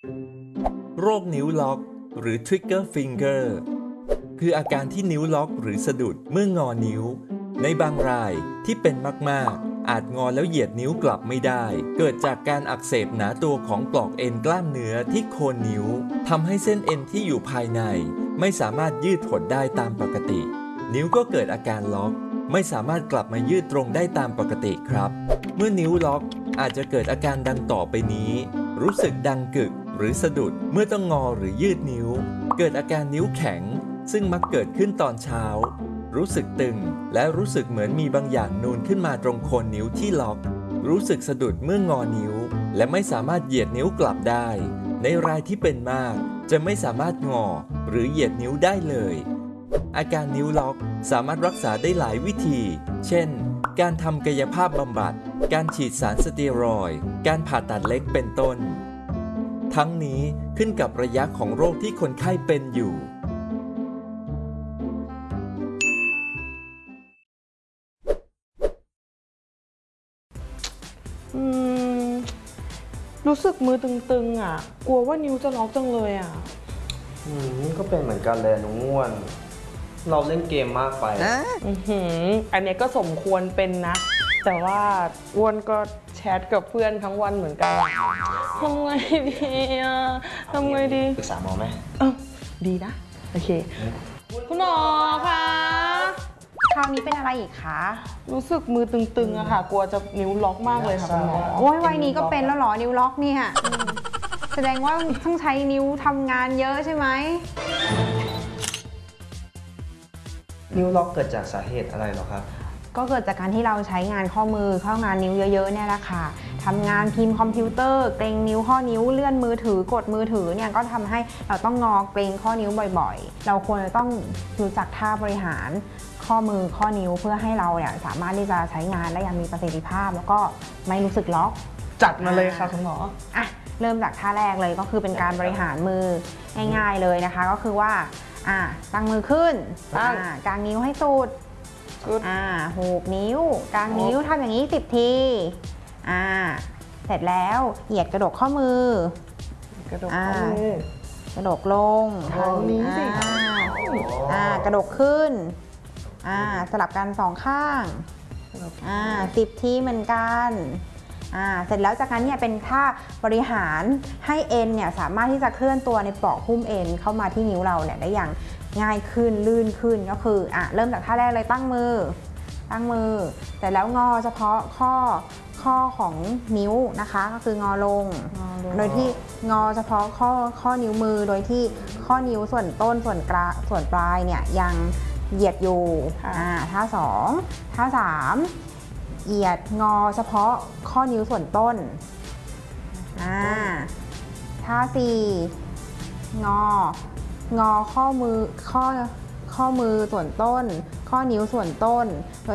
โรคนิ้วล็อกหรือ Trigger Finger คืออาการที่นิ้วล็อกหรือสะดุดเมื่องอนิ้วในบางรายที่เป็นมากๆอาจงอแล้วเหยียดนิ้วกลับไม่ได้เกิดจากการอักเสบหนาตัวของปลอกเอ็นกล้ามเนื้อที่โคนนิ้วทำให้เส้นเอ็นที่อยู่ภายในไม่สามารถยืดหดได้ตามปกตินิ้วก็เกิดอาการล็อกไม่สามารถกลับมายืดตรงได้ตามปกติครับเมื่อนิ้วล็อกอาจจะเกิดอาการดังต่อไปนี้รู้สึกดังกึกหรือสะดุดเมื่อต้องงอหรือยืดนิ้วเกิดอาการนิ้วแข็งซึ่งมักเกิดขึ้นตอนเช้ารู้สึกตึงและรู้สึกเหมือนมีบางอย่างนูนขึ้นมาตรงโคนนิ้วที่ล็อกรู้สึกสะดุดเมื่องอนิ้วและไม่สามารถเหยียดนิ้วกลับได้ในรายที่เป็นมากจะไม่สามารถงอหรือเหยียดนิ้วได้เลยอาการนิ้วล็อกสามารถรักษาได้หลายวิธีเช่นการทำกายภาพบำบัดการฉีดสารสเตียรอยด์การผ่าตัดเล็กเป็นต้นทั้งนี้ขึ้นกับระยะของโรคที่คนไข้เป็นอยู่รู้สึกมือตึงๆอ่ะกลัวว่านิ้วจะล็อกจังเลยอ่ะนี่ก็เป็นเหมือนกันเลยน้องอ้วนเราเล่นเกมมากไปอันนี้ก็สมควรเป็นนะแต่ว่าอ้วนก็แชทกับเพื่อนทั้งวันเหมือนกันทำไงดีอ่ะทำไงดีปรึกษาหมอไหมดีนะโอเคคุณหมอคะคราวนี้เป็นอะไรอีกคะรู้สึกมือตึงๆอะค่ะกลัวจะนิ้วล็อกมากเลยค่ะคุณหมอโอ้ยวัยนี้ก็เป็นแล้วเหรอนิ้วล็อกเนี่ยแสดงว่าต้องใช้นิ้วทำงานเยอะใช่ไหมนิ้วล็อกเกิดจากสาเหตุอะไรหรอครับก็เกิดจากการที่เราใช้งานข้อมือเข้างานนิ้วเยอะๆเนี่ยแหละค่ะทำงานพิมพ์คอมพิวเตอร์เกร็งนิ้วข้อนิ้วเลื่อนมือถือกดมือถือเนี่ยก็ทำให้เราต้องงอเกร็งข้อนิ้วบ่อยๆเราควรจะต้องรู้จักท่าบริหารข้อมือข้อนิ้วเพื่อให้เราเนี่ยสามารถที่จะใช้งานได้อย่างมีประสิทธิภาพแล้วก็ไม่รู้สึกล็อกจัดมาเลยค่ะคุณหมออ่ะเริ่มจากท่าแรกเลยก็คือเป็นการบริหารมือง่ายๆเลยนะคะก็คือว่าตั้งมือขึ้นกางนิ้วให้สุดหูบนิ้วกางนิ้วทำอย่างนี้10 ทีเสร็จแล้วเหยียดกระดกข้อมือกระดกข้อมือกระดกลงทางนี้สิกระดกขึ้นสลับกัน2 ข้าง10 ทีเหมือนกันเสร็จแล้วจากนั้นเนี่ยเป็นท่าบริหารให้เอ็นเนี่ยสามารถที่จะเคลื่อนตัวในปลอกหุ้มเอ็นเข้ามาที่นิ้วเราเนี่ยได้อย่างง่ายขึ้นลื่นขึ้นก็คือเริ่มจากท่าแรกเลยตั้งมือแต่แล้วงอเฉพาะข้อของนิ้วนะคะก็คืองอลงโดยที่งอเฉพาะข้อนิ้วมือโดยที่ข้อนิ้วส่วนต้นส่วนกลางส่วนปลายเนี่ยยังเหยียดอยู่ท่า2ท่า3เหยียดงอเฉพาะข้อนิ้วส่วนต้นท่า4งอข้อมือส่วนต้นข้อนิ้วส่วนต้น